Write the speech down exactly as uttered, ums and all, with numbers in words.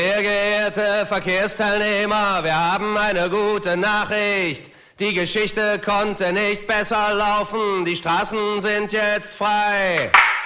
Sehr geehrte Verkehrsteilnehmer, wir haben eine gute Nachricht. Die Geschichte konnte nicht besser laufen, die Straßen sind jetzt frei.